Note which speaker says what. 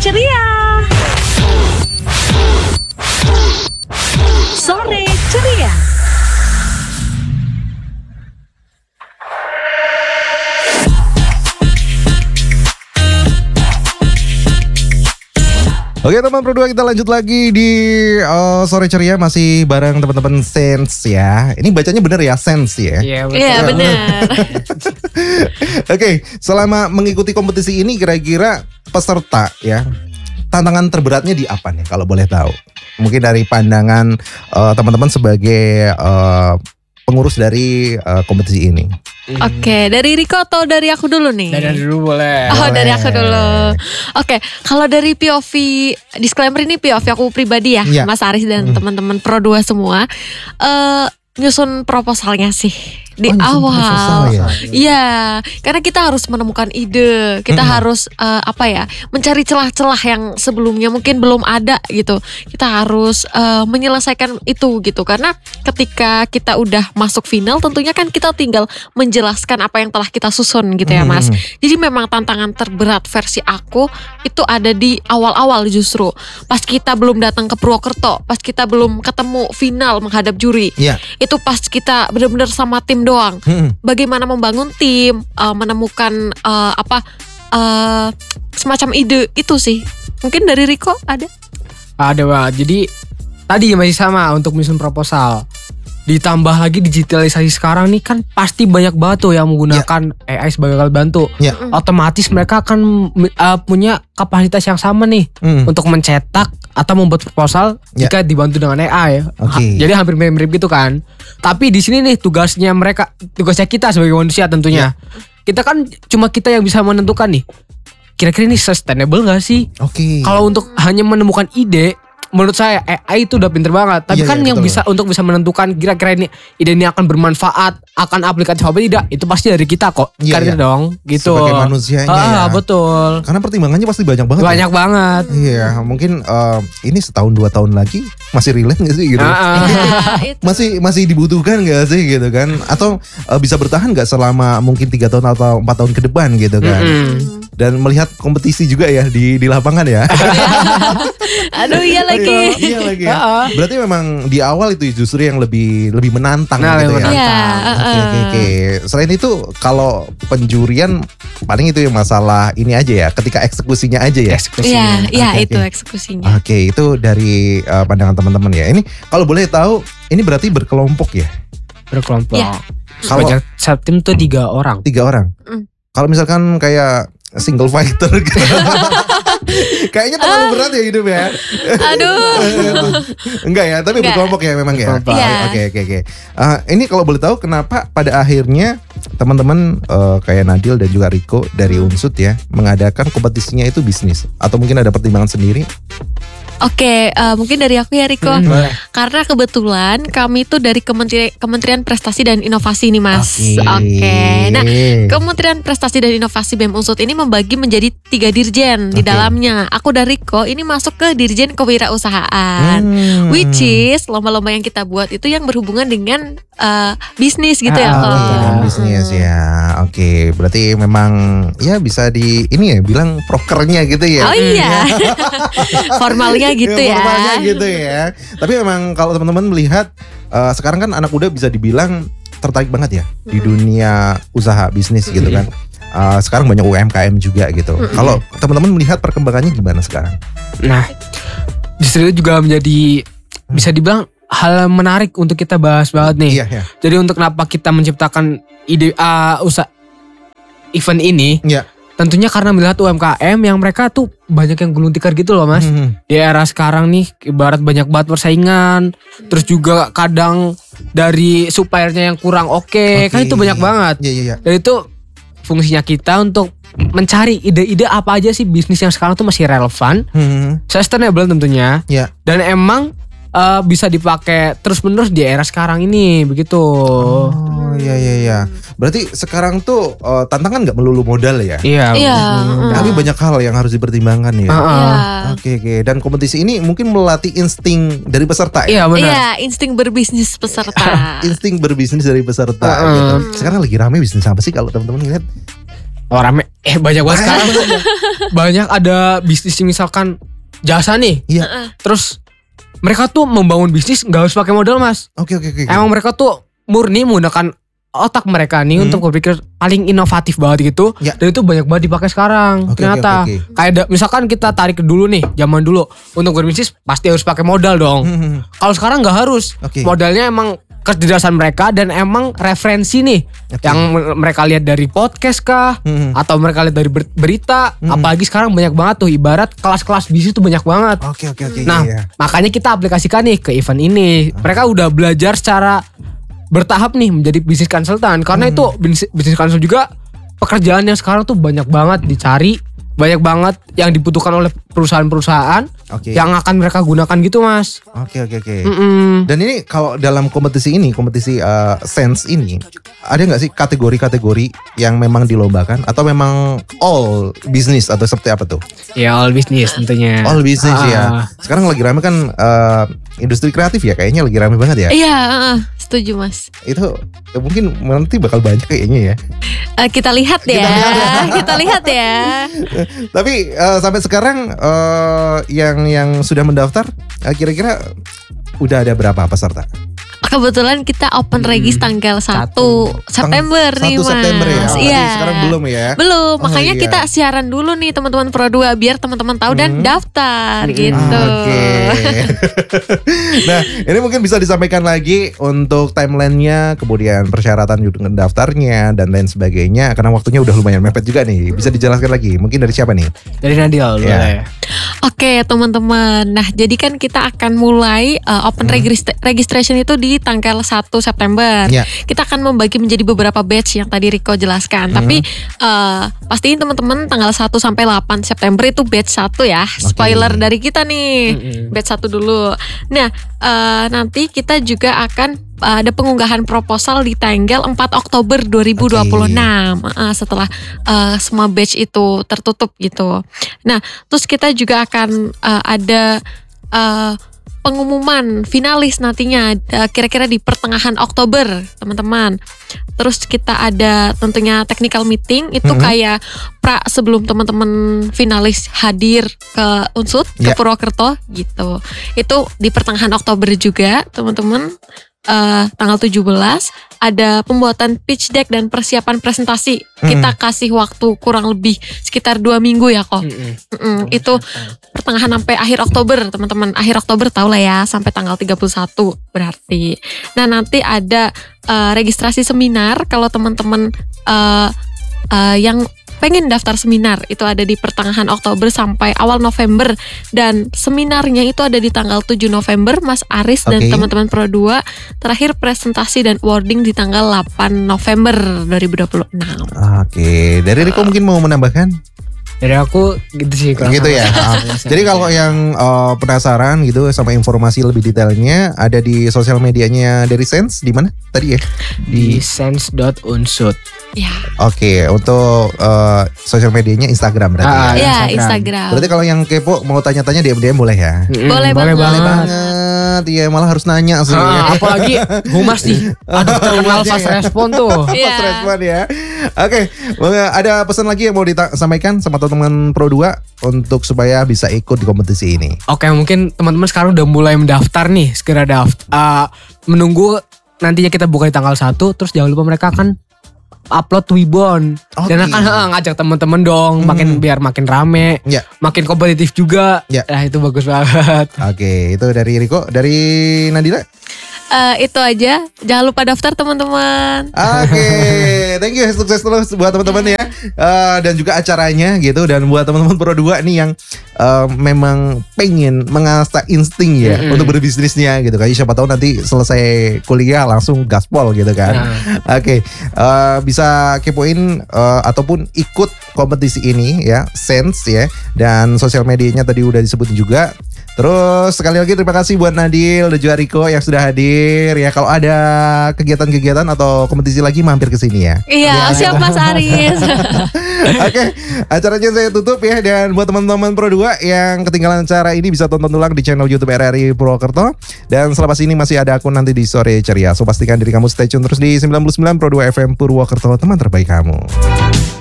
Speaker 1: ceria. Sore ceria.
Speaker 2: Oke teman Pro2, kita lanjut lagi di Sore Ceria, masih bareng teman-teman Sense ya. Ini bacanya bener ya, Sense ya?
Speaker 3: Iya
Speaker 1: benar.
Speaker 2: Oke, selama mengikuti kompetisi ini kira-kira peserta ya, tantangan terberatnya di apa nih kalau boleh tahu? Mungkin dari pandangan teman-teman sebagai pengurus dari kompetisi ini.
Speaker 3: Oke, dari Riko atau dari aku dulu nih?
Speaker 4: Dari dulu boleh.
Speaker 3: Oh, dari aku dulu. Oke, kalau dari POV, disclaimer ini POV aku pribadi ya,
Speaker 2: Iya.
Speaker 3: Mas Aris dan teman-teman Pro2 semua. Nyusun proposalnya sih di
Speaker 2: nyusun proposal
Speaker 3: awal.
Speaker 2: ya?
Speaker 3: Iya, karena kita harus menemukan ide, kita harus mencari celah-celah yang sebelumnya mungkin belum ada gitu. Kita harus menyelesaikan itu gitu, karena ketika kita udah masuk final, tentunya kan kita tinggal menjelaskan apa yang telah kita susun gitu ya Mas. Jadi memang tantangan terberat versi aku itu ada di awal-awal justru. Pas kita belum datang ke Purwokerto, pas kita belum ketemu final menghadap juri.
Speaker 2: Iya.
Speaker 3: Itu pas kita benar-benar sama tim doang. Bagaimana membangun tim, menemukan semacam ide itu sih. Mungkin dari Riko ada?
Speaker 4: Ada banget. Jadi tadi masih sama untuk menyusun proposal. Ditambah lagi digitalisasi sekarang nih kan pasti banyak banget tuh yang menggunakan AI sebagai alat bantu. Otomatis mereka akan punya kapasitas yang sama nih untuk mencetak atau membuat proposal jika dibantu dengan AI. Jadi hampir mirip-mirip gitu kan. Tapi di sini nih tugasnya kita sebagai manusia tentunya. Kita kan cuma kita yang bisa menentukan nih. Kira-kira ini sustainable gak sih? Kalau untuk hanya menemukan ide, menurut saya AI itu udah pinter banget. Tapi yang
Speaker 2: betul.
Speaker 4: bisa menentukan kira-kira ini ide ini akan bermanfaat, akan aplikatif apa tidak, itu pasti dari kita kok. Dong gitu.
Speaker 2: Sebagai manusianya ya.
Speaker 4: Betul.
Speaker 2: Karena pertimbangannya pasti banyak banget.
Speaker 4: Banyak banget.
Speaker 2: Iya, mungkin ini setahun 2 tahun lagi masih relate gak sih gitu? Masih dibutuhkan gak sih gitu kan? Atau bisa bertahan gak selama mungkin 3 tahun atau 4 tahun ke depan gitu kan? Dan melihat kompetisi juga ya di lapangan ya.
Speaker 3: Aduh iya lagi.
Speaker 2: Iya lagi. Berarti memang di awal itu justru yang lebih menantang gitu ya. Oke. Selain itu kalau penjurian paling itu yang masalah ini aja ya, ketika eksekusinya aja ya.
Speaker 3: Iya, itu eksekusinya.
Speaker 2: Oke, itu dari pandangan teman-teman ya. Ini kalau boleh tahu, ini berarti berkelompok ya?
Speaker 4: Berkelompok.
Speaker 3: Iya.
Speaker 2: Kalau
Speaker 4: satu tim tuh 3 orang.
Speaker 2: 3 orang. Kalau misalkan kayak single fighter gitu. Kayaknya terlalu berat ya hidup ya.
Speaker 3: Aduh.
Speaker 2: Enggak ya, tapi berkelompok ya memang ya.
Speaker 3: Iya.
Speaker 2: Oke. Ini kalau boleh tahu kenapa pada akhirnya teman-teman kayak Nadil dan juga Riko dari Unsut ya mengadakan kompetisinya itu bisnis, atau mungkin ada pertimbangan sendiri?
Speaker 3: Oke, mungkin dari aku ya Riko. Karena kebetulan kami itu dari Kementerian Prestasi dan Inovasi nih Mas. Oke. Nah, Kementerian Prestasi dan Inovasi BEM Unsut ini membagi menjadi 3 dirjen di dalamnya. Aku dan Riko ini masuk ke Dirjen Kewirausahaan. Which is lomba-lomba yang kita buat itu yang berhubungan dengan bisnis gitu ya.
Speaker 2: Dengan bisnis ya. Oke, berarti memang ya bisa bilang prokernya gitu ya.
Speaker 3: Oh iya. Formalnya gitu ya.
Speaker 2: Formalnya gitu ya. Tapi memang kalau teman-teman melihat sekarang kan anak muda bisa dibilang tertarik banget ya di dunia usaha bisnis gitu kan. Sekarang banyak UMKM juga gitu. Kalau teman-teman melihat perkembangannya gimana sekarang?
Speaker 4: Nah, justru itu juga menjadi bisa dibilang hal menarik untuk kita bahas banget nih.
Speaker 2: Iya.
Speaker 4: Jadi untuk kenapa kita menciptakan ide usaha event ini?
Speaker 2: Iya.
Speaker 4: Tentunya karena melihat UMKM yang mereka tuh banyak yang gulung tikar gitu loh Mas. Di era sekarang nih ibarat banyak banget persaingan. Terus juga kadang dari suppliernya yang kurang oke. Kan itu banyak banget.
Speaker 2: Iya.
Speaker 4: Dan itu fungsinya kita untuk mencari ide-ide apa aja sih bisnis yang sekarang tuh masih relevan. Sustainable tentunya.
Speaker 2: Iya.
Speaker 4: Dan emang bisa dipakai terus-menerus di era sekarang ini begitu.
Speaker 2: Iya. Berarti sekarang tuh tantangan nggak melulu modal ya?
Speaker 4: Iya.
Speaker 2: Tapi banyak hal yang harus dipertimbangkan ya. Oke. Dan kompetisi ini mungkin melatih insting dari peserta ya?
Speaker 4: Iya benar.
Speaker 3: Iya, insting berbisnis peserta.
Speaker 2: Insting berbisnis dari peserta gitu. Sekarang lagi rame bisnis apa sih kalau teman-teman lihat?
Speaker 4: Oh rame, banyak banget sekarang. Banyak ada bisnis misalkan jasa nih.
Speaker 2: Iya.
Speaker 4: Terus mereka tuh membangun bisnis gak harus pakai modal mas.
Speaker 2: Oke.
Speaker 4: Emang mereka tuh murni menggunakan otak mereka nih untuk berpikir paling inovatif banget gitu.
Speaker 2: Ya.
Speaker 4: Dan itu banyak banget dipakai sekarang. Ternyata kayak misalkan kita tarik ke dulu nih, zaman dulu untuk berbisnis pasti harus pakai modal dong. Kalau sekarang gak harus. Modalnya emang kecerdasan mereka dan emang referensi nih yang mereka lihat dari podcast kah atau mereka lihat dari berita. Apalagi sekarang banyak banget tuh, ibarat kelas-kelas bisnis tuh banyak banget.
Speaker 2: Oke.
Speaker 4: Nah makanya kita aplikasikan nih ke event ini. Mereka udah belajar secara bertahap nih menjadi bisnis konsultan, karena itu bisnis konsul juga pekerjaan yang sekarang tuh banyak banget dicari, banyak banget yang dibutuhkan oleh perusahaan-perusahaan yang akan mereka gunakan gitu mas.
Speaker 2: Oke. Dan ini kalau dalam kompetisi Sense ini, ada nggak sih kategori-kategori yang memang dilombakan atau memang all business atau seperti apa tuh?
Speaker 4: Ya all business tentunya.
Speaker 2: All business ya. Sekarang lagi rame kan industri kreatif ya, kayaknya lagi rame banget ya.
Speaker 3: Iya, setuju mas.
Speaker 2: Itu mungkin nanti bakal banyak kayaknya ya.
Speaker 3: Kita lihat ya. Kita lihat ya.
Speaker 2: Tapi sampai sekarang yang sudah mendaftar kira-kira udah ada berapa peserta?
Speaker 3: Kebetulan kita open regis tanggal 1 September nih mas.
Speaker 2: 1 September ya.
Speaker 3: Iya.
Speaker 2: Sekarang belum ya.
Speaker 3: Belum, makanya kita siaran dulu nih teman-teman Pro 2 biar teman-teman tahu dan daftar gitu.
Speaker 2: Oke. Nah, ini mungkin bisa disampaikan lagi untuk timelinenya, kemudian persyaratan daftarnya dan lain sebagainya, karena waktunya udah lumayan mepet juga nih. Bisa dijelaskan lagi? Mungkin dari siapa nih?
Speaker 4: Dari Nadil.
Speaker 2: Ya.
Speaker 3: Oke teman-teman, nah jadi kan kita akan mulai open registration itu di tanggal 1 September. Kita akan membagi menjadi beberapa batch yang tadi Riko jelaskan. Tapi pastiin teman-teman tanggal 1 sampai 8 September itu batch 1 ya. Spoiler dari kita nih. Batch 1 dulu. Nah, nanti kita juga akan ada pengunggahan proposal di tanggal 4 Oktober 2026 setelah semua batch itu tertutup gitu. Nah, terus kita juga akan ada pengumuman finalis nantinya kira-kira di pertengahan Oktober teman-teman. Terus kita ada tentunya technical meeting itu kayak sebelum teman-teman finalis hadir ke Unsut ke Purwokerto gitu. Itu di pertengahan Oktober juga teman-teman. Tanggal 17 ada pembuatan pitch deck dan persiapan presentasi. Kita kasih waktu kurang lebih sekitar 2 minggu ya kok. Itu pertengahan sampai akhir Oktober teman-teman. Akhir Oktober tau lah ya, sampai tanggal 31 berarti. Nah nanti ada registrasi seminar kalau teman-teman yang pengen daftar seminar itu ada di pertengahan Oktober sampai awal November, dan seminarnya itu ada di tanggal 7 November Mas Aris dan teman-teman Pro 2. Terakhir presentasi dan awarding di tanggal 8 November 2026.
Speaker 2: Oke, dari Riko mungkin mau menambahkan?
Speaker 4: Dari aku gitu sih.
Speaker 2: Gitu ya. Jadi kalau yang penasaran gitu sama informasi lebih detailnya ada di sosial medianya dari Sense di mana tadi ya?
Speaker 4: Di sense.unsut.
Speaker 3: Ya.
Speaker 2: Oke, untuk sosial medianya Instagram berarti
Speaker 3: ya? Instagram.
Speaker 2: Berarti kalau yang kepo mau tanya-tanya DM boleh ya?
Speaker 3: Boleh banget.
Speaker 2: Iya, malah harus nanya sih.
Speaker 4: Apalagi Humas nih. Aduh, terkenal fast respon tuh.
Speaker 2: Fast respon ya. Oke, ada pesan lagi yang mau disampaikan sama teman-teman Pro 2 untuk supaya bisa ikut di kompetisi ini?
Speaker 4: Oke, mungkin teman-teman sekarang udah mulai mendaftar nih, segera daftar. Menunggu nantinya kita buka di tanggal 1, terus jangan lupa mereka akan upload Wibon. Dan akan ngajak teman-teman dong, biar makin rame, makin kompetitif juga. Nah itu bagus banget.
Speaker 2: Oke, itu dari Riko. Dari Nadila?
Speaker 3: Itu aja, jangan lupa daftar teman-teman.
Speaker 2: Oke, thank you, sukses terus buat teman-teman ya, dan juga acaranya gitu, dan buat teman-teman Pro 2 nih yang memang pengen mengasah insting ya untuk berbisnisnya gitu kan. Siapa tahu nanti selesai kuliah langsung gaspol gitu kan. Oke, bisa kepoin ataupun ikut kompetisi ini ya, Sense ya, dan sosial medianya tadi udah disebutin juga. Terus sekali lagi terima kasih buat Nadil dan juga Riko yang sudah hadir ya. Kalau ada kegiatan-kegiatan atau kompetisi lagi mampir ke sini ya.
Speaker 3: Iya, siap Mas Aris.
Speaker 2: Oke, acaranya saya tutup ya, dan buat teman-teman Pro 2 yang ketinggalan acara ini bisa tonton ulang di channel YouTube RRI Purwokerto. Dan selepas ini masih ada akun nanti di Sore Ceria. So pastikan diri kamu stay tune terus di 99 Pro 2 FM Purwokerto, teman terbaik kamu.